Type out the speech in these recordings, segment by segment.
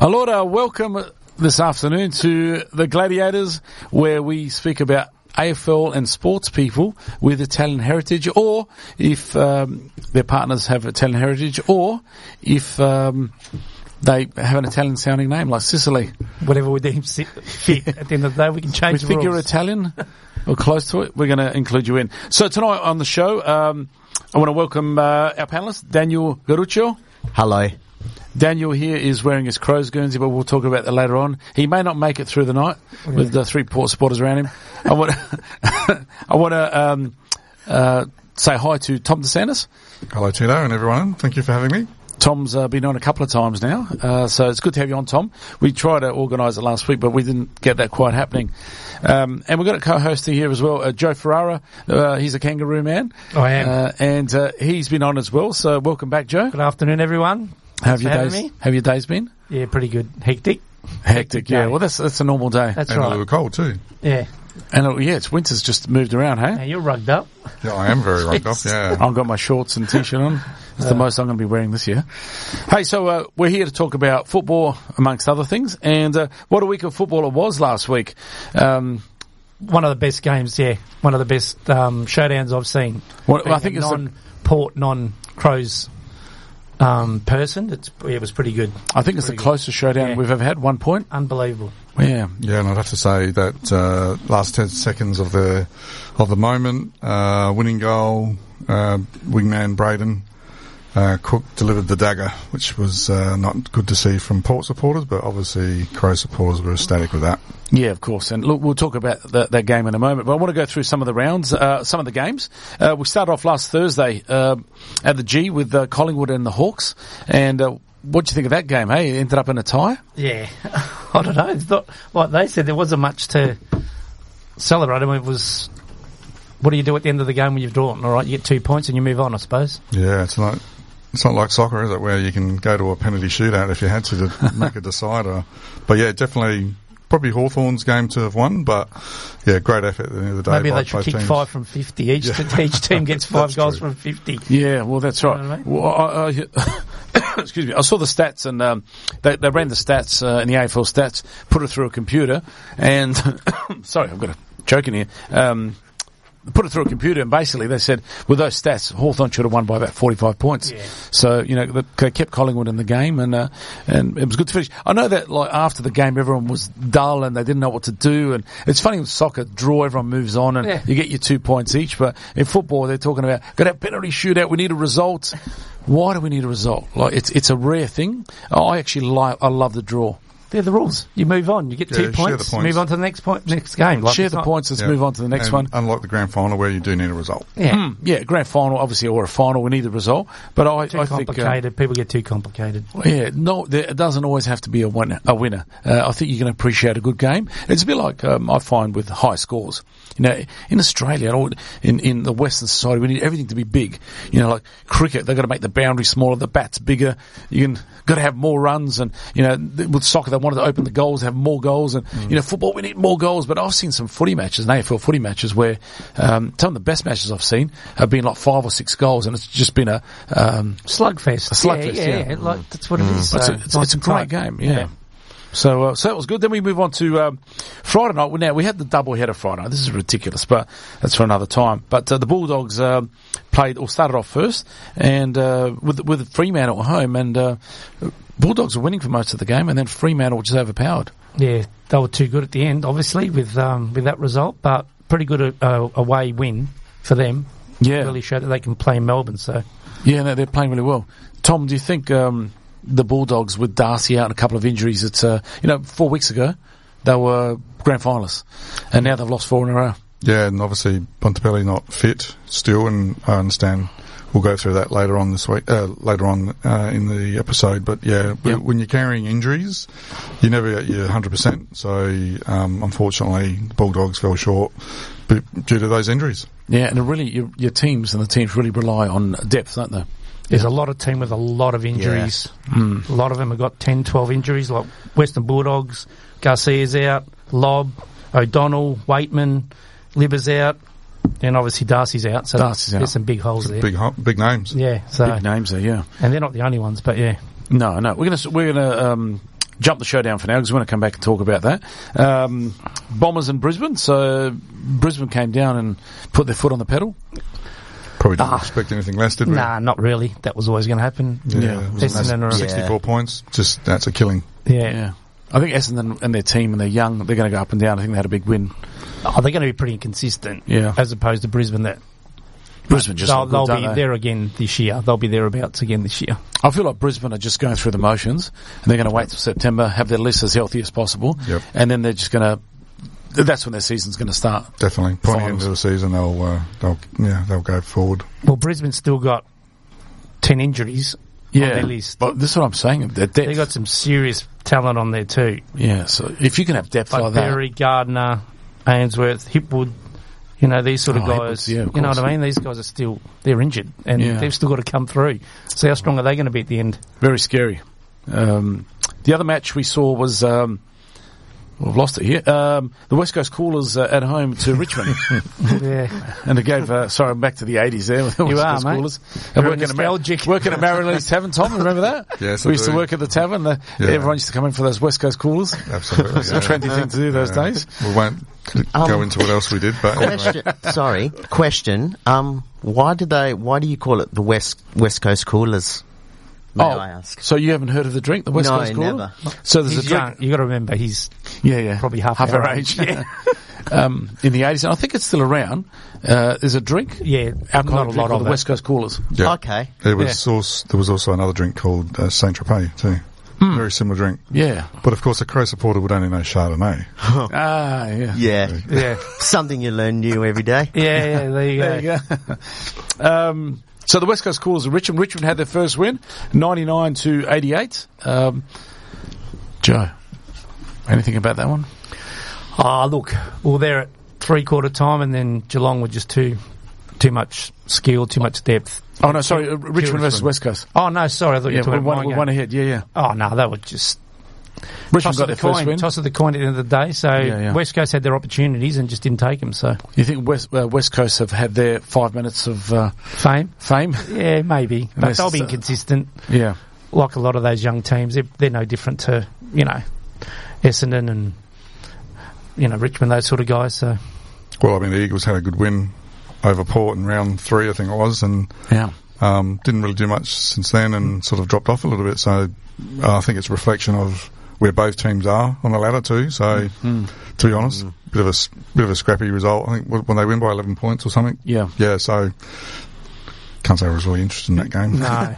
Alora, welcome this afternoon to the Gladiators, where we speak about AFL and sports people with Italian heritage, or if their partners have Italian heritage, or if they have an Italian-sounding name like Sicily. Whatever we deem fit. At the end of the day, we can change the rules. We think you're Italian or close to it, we're going to include you in. So tonight on the show, I want to welcome our panellist, Daniel Garuccio. Hello. Daniel here is wearing his Crows Guernsey, but we'll talk about that later on. He may not make it through the night with the three Port supporters around him. I want to say hi to Tom DeSantis. Hello, Tito, and everyone. Thank you for having me. Tom's been on a couple of times now, so it's good to have you on, Tom. We tried to organise it last week, but we didn't get that quite happening. And we've got a co-hosting here as well, Joe Ferrara. He's a Kangaroo man. I am. And he's been on as well, so welcome back, Joe. Good afternoon, everyone. How have your days been? Yeah, pretty good. Hectic, yeah. Well, that's a normal day. That's and right. a little cold too. Yeah. And it's winter's just moved around, hey? Now you're rugged up. Yeah, I am very rugged up, yeah. I've got my shorts and t-shirt on. It's the most I'm going to be wearing this year. Hey, so we're here to talk about football, amongst other things. And what a week of football it was last week. One of the best games, yeah. One of the best showdowns I've seen. Well, I think it's non-Port, non-Crows person. It was pretty good. I think it's the closest showdown we've ever had. 1 point. Unbelievable. Yeah. Yeah, and I'd have to say that last 10 seconds of the moment, winning goal, wingman Braden Cook delivered the dagger, which was not good to see from Port supporters, but obviously Crow supporters were ecstatic with that. Yeah, of course. And look, we'll talk about that game in a moment, but I want to go through some of the rounds, some of the games. We started off last Thursday at the G with Collingwood and the Hawks. And what do you think of that game, hey? It ended up in a tie? Yeah. I don't know. Like they said, there wasn't much to celebrate. I mean, it was, what do you do at the end of the game when you've drawn? All right, you get 2 points and you move on, I suppose. Yeah, it's not like soccer, is it, where you can go to a penalty shootout if you had to make a decider. But yeah, definitely probably Hawthorn's game to have won, but yeah, great effort at the end of the day. Maybe they should kick 5 from 50. Each team gets 5 goals from 50. Yeah, well, that's right. You know what I mean? Excuse me. I saw the stats, and they ran the stats in the AFL stats, put it through a computer, and sorry, I've got a joke in here. Put it through a computer, and basically they said, with those stats, Hawthorn should have won by about 45 points. Yeah. So, they kept Collingwood in the game, and it was good to finish. I know that, like, after the game, everyone was dull and they didn't know what to do, and it's funny with soccer, draw, everyone moves on, and you get your 2 points each, but in football, they're talking about, got to have penalty shootout, we need a result. Why do we need a result? Like, it's a rare thing. I love the draw. They're the rules. You move on. You get 2 points. Move on to the next game. Share the points. Let's move on to the next one. Unlike the grand final, where you do need a result. Yeah, yeah. Grand final, obviously, or a final, we need the result. But I think complicated. People get too complicated. Yeah, no, it doesn't always have to be a winner. I think you can appreciate a good game. It's a bit like I find with high scores. In Australia, in the Western society, we need everything to be big. Like cricket, they've got to make the boundary smaller, the bats bigger. Got to have more runs, and with soccer, they wanted to open the goals, have more goals, and football, we need more goals. But I've seen some footy matches, AFL footy matches, where some of the best matches I've seen have been like 5 or 6 goals, and it's just been a slugfest. A slugfest, yeah. Like, that's what it is. It's a great game, yeah. So that was good. Then we move on to Friday night. Now, we had the double header Friday night. This is ridiculous, but that's for another time. But the Bulldogs started off first, and with Fremantle at home, and Bulldogs were winning for most of the game, and then Fremantle was just overpowered. Yeah, they were too good at the end, obviously, with that result, but pretty good away win for them. Yeah. Really showed that they can play in Melbourne, so. Yeah, no, they're playing really well. Tom, do you think the Bulldogs, with Darcy out and a couple of injuries, 4 weeks ago, they were grand finalists, and now they've lost 4 in a row? Yeah, and obviously Bontempelli not fit still, and I understand we'll go through that later on this week, later on in the episode. But yeah, when you're carrying injuries, you never get your 100%. So unfortunately, the Bulldogs fell short due to those injuries. Yeah, and really, your teams and the teams really rely on depth, don't they? There's a lot of team with a lot of injuries. Yeah. A lot of them have got 10, 12 injuries, like Western Bulldogs. Garcia's out, Lobb, O'Donnell, Waitman, Libber's out, and obviously Darcy's out. So there's some big holes there. Big names. Yeah. So big names there, yeah. And they're not the only ones, but yeah. No. We're gonna jump the show down for now because we're going to come back and talk about that. Bombers and Brisbane. So Brisbane came down and put their foot on the pedal. Probably didn't expect anything less, did we? Nah, not really. That was always going to happen. Yeah. Essendon are 64 points. Just, that's a killing. Yeah. I think Essendon and their team, and they're young, they're going to go up and down. I think they had a big win. Oh, they're going to be pretty inconsistent. Yeah. As opposed to Brisbane that... Brisbane just they'll be there again this year. They'll be thereabouts again this year. I feel like Brisbane are just going through the motions, and they're going to wait till September, have their list as healthy as possible, and then they're just going to... That's when their season's going to start. Definitely. Pointing into the season, they'll go forward. Well, Brisbane's still got 10 injuries on their list. But this is what I'm saying. They've got some serious talent on there too. Yeah, so if you can have depth like that... Berry, Gardner, Ainsworth, Hipwood, these sort of guys. You know what I mean? These guys are still... They're injured, and they've still got to come through. So how strong are they going to be at the end? Very scary. The other match we saw was... I've lost it here. The West Coast Coolers at home to Richmond. And it gave... sorry, I'm back to the 80s there. With the West Coast Coolers. Working at Marilee's Tavern, Tom, remember that? Yes, we used to work at the tavern. Everyone used to come in for those West Coast Coolers. Absolutely. It's a trendy thing to do those days. We won't go into what else we did, but... Question. Why do you call it the West Coast Coolers? May I ask? So you haven't heard of the drink, the West Coast Cooler? Never. So there's a drink. You got to remember, he's probably half our age. In the 80s, and I think it's still around. There's a drink. Not a lot of the West Coast Coolers. Yeah. Okay. There was also another drink called Saint Tropez too. Very similar drink. Yeah. But of course, a Crow supporter would only know Chardonnay. Yeah. Something you learn new every day. Yeah. There you go. So the West Coast Coolers of Richmond. Richmond had their first win, 99-88. Joe, anything about that one? Look, well, they're at three-quarter time, and then Geelong were just too much skill, too much depth. Oh, no, sorry, Richmond versus West Coast. Oh, no, sorry, I thought you were talking about one ahead, Oh, no, they were just... Richmond got their first win. Toss of the coin at the end of the day. So West Coast had their opportunities and just didn't take them. So you think West Coast have had their 5 minutes of fame? Yeah, maybe. But they'll be inconsistent. Yeah, like a lot of those young teams, they're no different to Essendon and Richmond, those sort of guys. So, well, I mean, the Eagles had a good win over Port in round 3, I think it was, and didn't really do much since then, and sort of dropped off a little bit. So I think it's a reflection of where both teams are on the ladder too. So, to be honest, bit of a scrappy result. I think when they win by 11 points or something. Yeah. So can't say I was really interested in that game.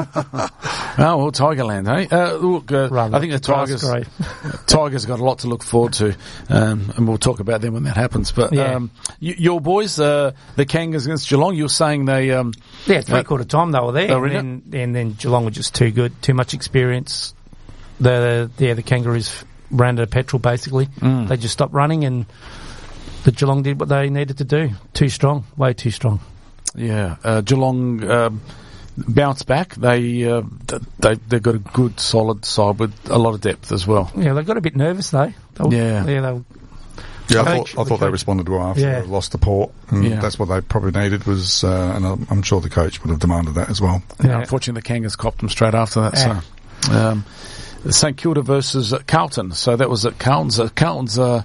No. Well, Tigerland, eh? Look, I think the Tigers got a lot to look forward to, and we'll talk about them when that happens. But your boys, the Kangas against Geelong, you're saying they... three-quarter time they were there, and then Geelong were just too good, too much experience. The Kangaroos ran out of petrol, basically. They just stopped running, and the Geelong did what they needed to do. Too strong, way too strong. Yeah, Geelong bounced back. They've got a good, solid side with a lot of depth as well. Yeah, they got a bit nervous though. I thought they responded well after they lost the Port, and that's what they probably needed was, and I'm sure the coach would have demanded that as well. Yeah, unfortunately, the Kangas copped them straight after that. So, St Kilda versus Carlton. So that was at Carlton's. Carlton's. Tell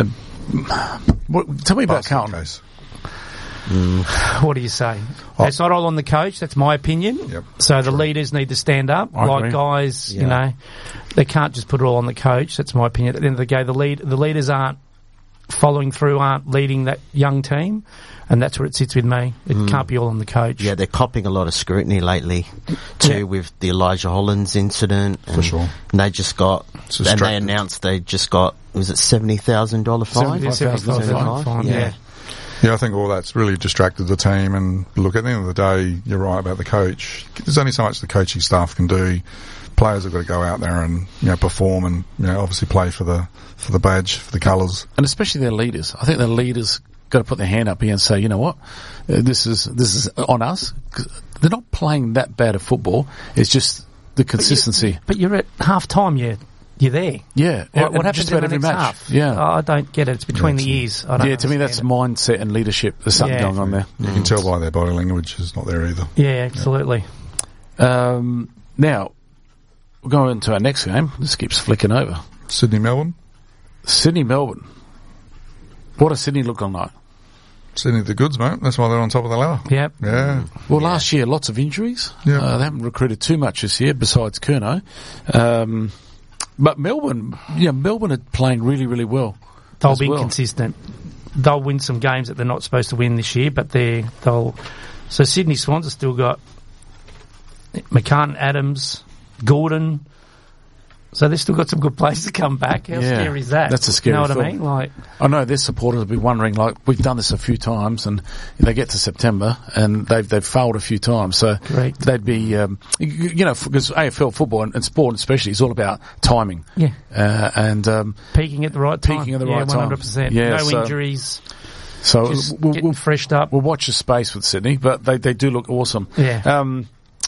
me about Carlton. Case. What do you say? It's not all on the coach. That's my opinion. Yep. So the leaders need to stand up. I agree. Guys, they can't just put it all on the coach. That's my opinion. At the end of the day, the leaders aren't following through, aren't leading that young team, and that's where it sits with me. It can't be all on the coach. Yeah, they're copping a lot of scrutiny lately too with the Elijah Hollands incident. For sure. And they just got, and they announced they just got, was it $70,000 fine? $75,000 fine. Yeah. Yeah, I think all that's really distracted the team. And look, at the end of the day, you're right about the coach. There's only so much the coaching staff can do. Players have got to go out there and perform and obviously play for the badge, for the colours, and especially their leaders. I think their leaders got to put their hand up here and say, you know what, this is on us. They're not playing that bad of football. It's just the consistency. But you're at half time. You're there. Yeah. What happens just about every match? Half? Yeah. I don't get it. It's between the ears. I don't to me that's mindset and leadership. There's something going on there. You can tell by their body language is not there either. Yeah, absolutely. Now, we'll go into our next game. This keeps flicking over. Sydney-Melbourne. Sydney-Melbourne. What does Sydney look like? Sydney the goods, mate. That's why they're on top of the ladder. Yep. Yeah. Well, last year, lots of injuries. Yeah. They haven't recruited too much this year, besides Curnow. But Melbourne are playing really, really well. They'll be consistent. They'll win some games that they're not supposed to win this year, but they'll. So Sydney Swans have still got McCann, Adams, Gordon. So they've still got some good players to come back. How scary is that? That's a scary thought. You know what I mean? Like, I know their supporters will be wondering, like, we've done this a few times, and they get to September, and they've failed a few times. So they'd be, because AFL football and sport especially is all about timing. Yeah. And peaking at the right time. Peaking at the right time. 100%. Yeah, no injuries. So we'll freshed up. We'll watch the space with Sydney, but they do look awesome. Yeah.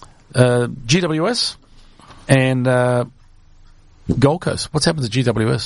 GWS and Gold Coast. What's happened to GWS?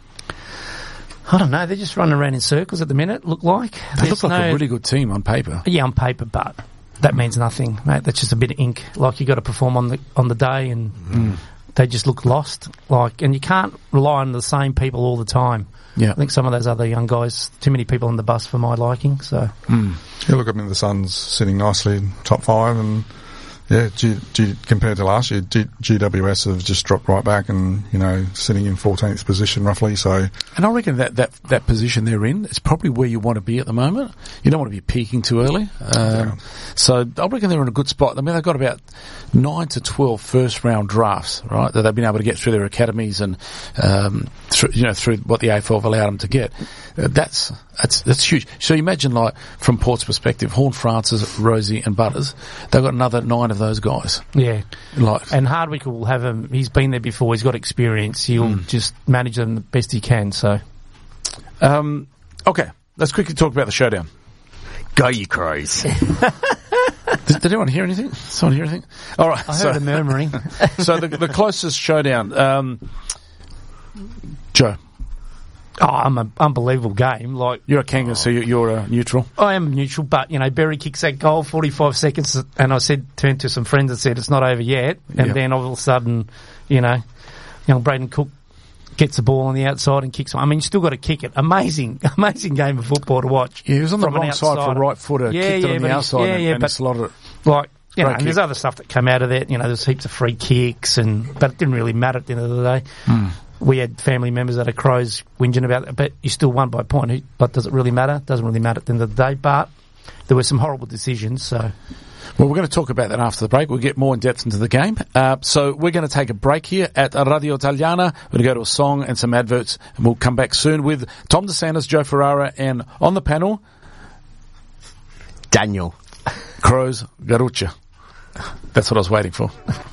I don't know. They're just running around in circles at the minute, look like. They look like a really good team on paper. Yeah, on paper, but that means nothing, mate. That's just a bit of ink. Like, you got to perform on the day, and they just look lost. Like, and you can't rely on the same people all the time. Yeah. I think some of those other young guys, too many people on the bus for my liking, so. Yeah, look, I mean, the Suns sitting nicely in top 5, and yeah, compared to last year, GWS have just dropped right back and, sitting in 14th position roughly, so. And I reckon that position they're in is probably where you want to be at the moment. You don't want to be peaking too early. So I reckon they're in a good spot. I mean, they've got about 9 to 12 first round drafts, right, that they've been able to get through their academies and, through what the AFL have allowed them to get. That's huge. So you imagine, like, from Port's perspective, Horn, Francis, Rosie and Butters, they've got another 9 of those guys. Yeah. And Hardwick will have him. He's been there before. He's got experience. He'll just manage them the best he can. So, okay, let's quickly talk about the showdown. Go, you Crows. Did anyone hear anything? Someone hear anything? All right. I heard a murmuring. So the closest showdown, Joe. Oh, I'm an unbelievable game. Like, you're a Kangas, so you're neutral. I am neutral, but Berry kicks that goal, 45 seconds, and I turned to some friends and said it's not over yet. And then all of a sudden, young Braden Cook gets the ball on the outside and kicks. I mean, you still got to kick it. Amazing game of football to watch. Yeah, he was on the wrong side for a right footer, kicked it on the outside, and he slotted it. Like, and there's other stuff that came out of that. There's heaps of free kicks, but it didn't really matter at the end of the day. We had family members that are Crows whinging about it, but you still won by a point. But does it really matter? Doesn't really matter at the end of the day. But there were some horrible decisions. So, well, we're going to talk about that after the break. We'll get more in depth into the game. So we're going to take a break here at Radio Italiana. We're going to go to a song and some adverts, and we'll come back soon with Tom DeSantis, Joe Ferrara, and on the panel, Daniel Crows Garucha. That's what I was waiting for.